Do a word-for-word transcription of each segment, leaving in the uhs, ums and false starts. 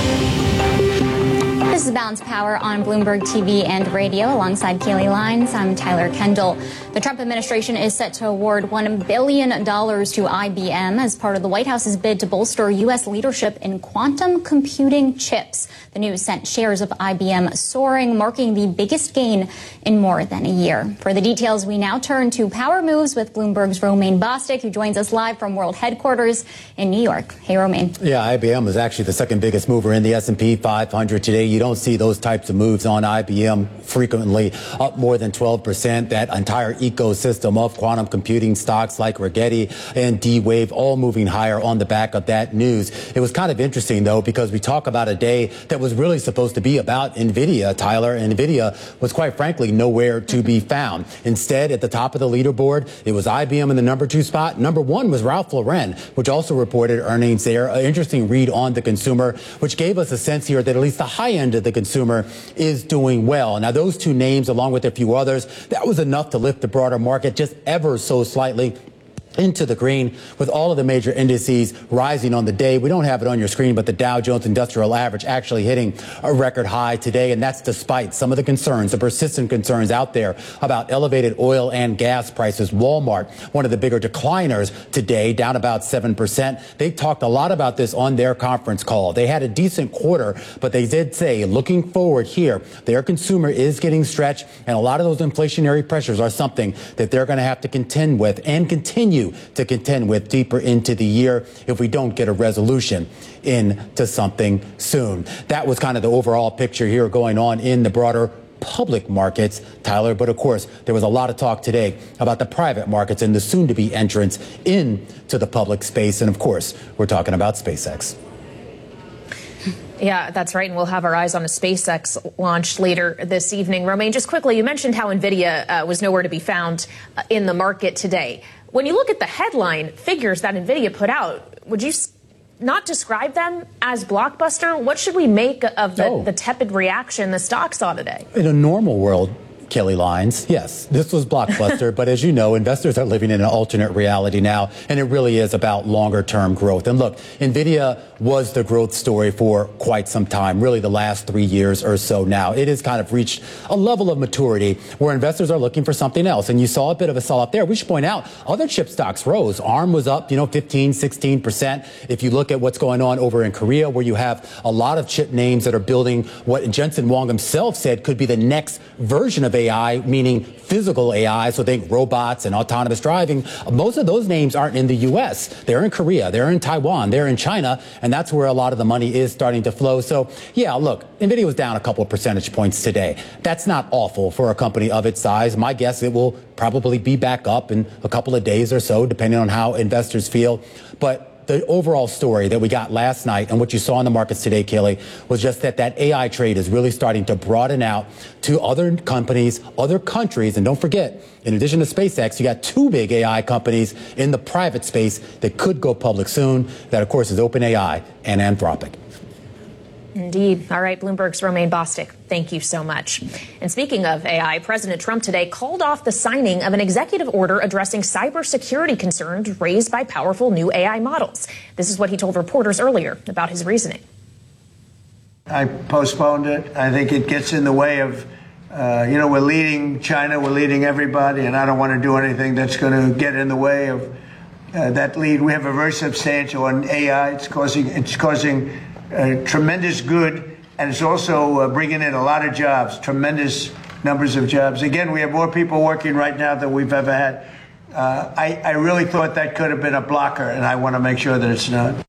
This is Balance Power on Bloomberg T V and radio. Alongside Kaylee Lines, I'm Tyler Kendall. The Trump administration is set to award one billion dollars to I B M as part of the White House's bid to bolster U S leadership in quantum computing chips. The news sent shares of I B M soaring, marking the biggest gain in more than a year. For the details, we now turn to Power Moves with Bloomberg's Romaine Bostick, who joins us live from World Headquarters in New York. Hey, Romaine. Yeah, I B M is actually the second biggest mover in the S and P five hundred today. You don't see those types of moves on I B M frequently, up more than twelve percent. That entire ecosystem of quantum computing stocks like Rigetti and D-Wave all moving higher on the back of that news. It was kind of interesting, though, because we talk about a day that was really supposed to be about NVIDIA, Tyler. And NVIDIA was, quite frankly, nowhere to be found. Instead, at the top of the leaderboard, it was I B M in the number two spot. Number one was Ralph Lauren, which also reported earnings there. An interesting read on the consumer, which gave us a sense here that at least the high end of the consumer is doing well. Now, those two names, along with a few others, that was enough to lift the broader market just ever so slightly into the green, with all of the major indices rising on the day. We don't have it on your screen, but the Dow Jones Industrial Average actually hitting a record high today, and that's despite some of the concerns, the persistent concerns out there about elevated oil and gas prices. Walmart, one of the bigger decliners today, down about seven percent. They talked a lot about this on their conference call. They had a decent quarter, but they did say, looking forward here, their consumer is getting stretched, and a lot of those inflationary pressures are something that they're going to have to contend with and continue to contend with deeper into the year if we don't get a resolution into something soon. That was kind of the overall picture here going on in the broader public markets, Tyler. But of course, there was a lot of talk today about the private markets and the soon-to-be entrance into the public space. And of course, we're talking about SpaceX. Yeah, that's right. And we'll have our eyes on a SpaceX launch later this evening. Romaine, just quickly, you mentioned how NVIDIA uh, was nowhere to be found uh, in the market today. When you look at the headline figures that NVIDIA put out, would you not describe them as blockbuster? What should we make of the, oh. the tepid reaction the stock saw today? In a normal world, Kelly Lines, yes, this was blockbuster, but as you know, investors are living in an alternate reality now, and it really is about longer-term growth. And look, NVIDIA was the growth story for quite some time, really the last three years or so now. It has kind of reached a level of maturity where investors are looking for something else, and you saw a bit of a sell-off there. We should point out, other chip stocks rose. ARM was up, you know, fifteen, sixteen percent. If you look at what's going on over in Korea, where you have a lot of chip names that are building what Jensen Huang himself said could be the next version of A I, meaning physical A I, so think robots and autonomous driving. Most of those names aren't in the U S. They're in Korea, they're in Taiwan, they're in China, and that's where a lot of the money is starting to flow. So, yeah, look, NVIDIA was down a couple of percentage points today. That's not awful for a company of its size. My guess, it will probably be back up in a couple of days or so, depending on how investors feel. But the overall story that we got last night and what you saw in the markets today, Kaylee, was just that that A I trade is really starting to broaden out to other companies, other countries. And don't forget, in addition to SpaceX, you got two big A I companies in the private space that could go public soon. That, of course, is OpenAI and Anthropic. Indeed. All right, Bloomberg's Romaine Bostick, thank you so much. And speaking of A I, President Trump today called off the signing of an executive order addressing cybersecurity concerns raised by powerful new A I models. This is what he told reporters earlier about his reasoning. I postponed it. I think it gets in the way of, uh, you know, we're leading China, we're leading everybody, and I don't want to do anything that's going to get in the way of uh, that lead. We have a very substantial on A I. It's causing, it's causing Uh, tremendous good, and it's also uh, bringing in a lot of jobs, tremendous numbers of jobs. Again, we have more people working right now than we've ever had. Uh, I, I really thought that could have been a blocker, and I want to make sure that it's not.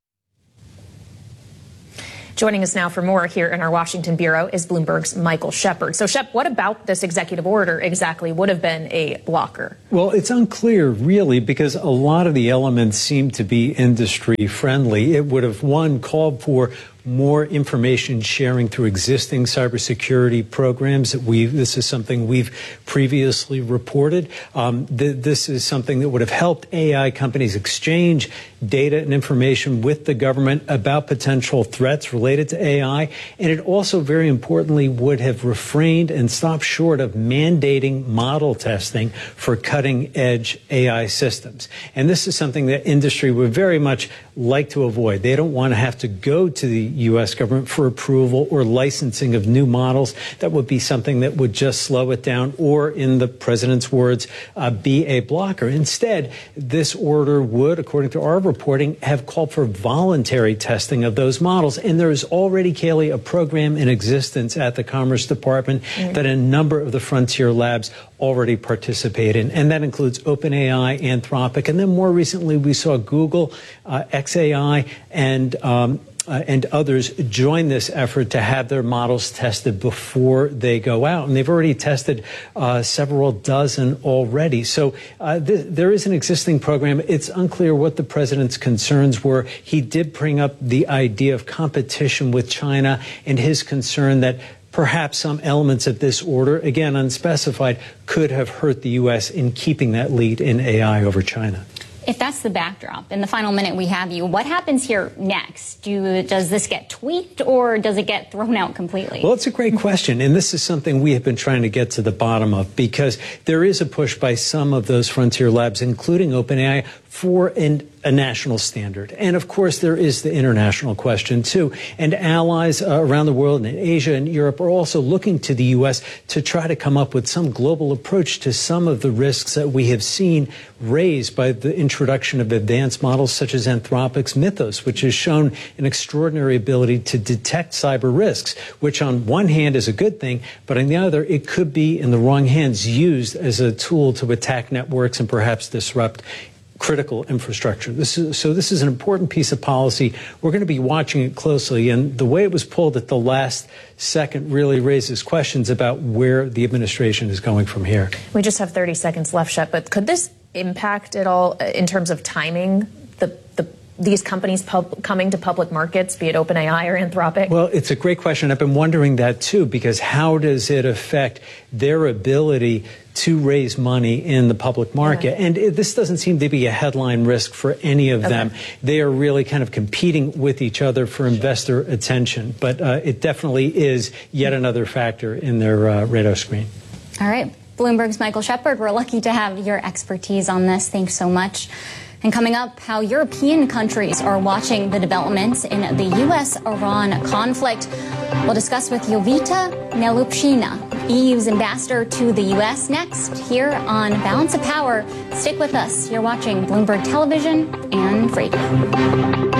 Joining us now for more here in our Washington bureau is Bloomberg's Michael Shepard. So, Shep, what about this executive order exactly would have been a blocker? Well, it's unclear, really, because a lot of the elements seem to be industry friendly. It would have, one, called for more information sharing through existing cybersecurity programs. That we this is something we've previously reported. Um, th this is something that would have helped A I companies exchange data and information with the government about potential threats related to A I. And it also, very importantly, would have refrained and stopped short of mandating model testing for cutting-edge A I systems. And this is something that industry would very much like to avoid. They don't want to have to go to the U S government for approval or licensing of new models. That would be something that would just slow it down or, in the president's words, uh, be a blocker. Instead, this order would, according to our reporting, have called for voluntary testing of those models. And there is already, Kaylee, a program in existence at the Commerce Department mm-hmm. that a number of the frontier labs already participate in. And that includes OpenAI, Anthropic, and then more recently we saw Google, uh, X A I, and um, Uh, and others join this effort to have their models tested before they go out. And they've already tested uh, several dozen already. So uh, th there is an existing program. It's unclear what the president's concerns were. He did bring up the idea of competition with China and his concern that perhaps some elements of this order, again unspecified, could have hurt the U S in keeping that lead in A I over China. If that's the backdrop, in the final minute we have you, what happens here next? Do, does this get tweaked or does it get thrown out completely? Well, it's a great question, and this is something we have been trying to get to the bottom of, because there is a push by some of those frontier labs, including OpenAI, for an, a national standard. And of course, there is the international question too. And allies uh, around the world, in Asia and Europe, are also looking to the U S to try to come up with some global approach to some of the risks that we have seen raised by the introduction of advanced models such as Anthropic's Mythos, which has shown an extraordinary ability to detect cyber risks, which on one hand is a good thing, but on the other, it could be in the wrong hands used as a tool to attack networks and perhaps disrupt critical infrastructure. This is, so this is an important piece of policy. We're going to be watching it closely, and the way it was pulled at the last second really raises questions about where the administration is going from here. We just have thirty seconds left, Shep, but could this impact at all in terms of timing the, the these companies pub coming to public markets, be it OpenAI or Anthropic? Well, it's a great question. I've been wondering that too, because how does it affect their ability to raise money in the public market? Yeah. And it, this doesn't seem to be a headline risk for any of okay. them. They are really kind of competing with each other for investor attention. But uh, it definitely is yet another factor in their uh, radar screen. All right. Bloomberg's Michael Shepard, we're lucky to have your expertise on this. Thanks so much. And coming up, how European countries are watching the developments in the U S Iran conflict. We'll discuss with Jovita Nelupshina, E U's ambassador to the U S, next here on Balance of Power. Stick with us. You're watching Bloomberg Television and Radio.